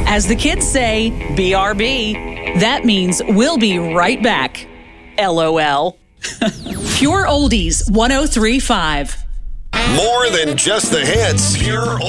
As the kids say, BRB. That means we'll be right back. LOL. Pure Oldies 103.5. More than just the hits. Pure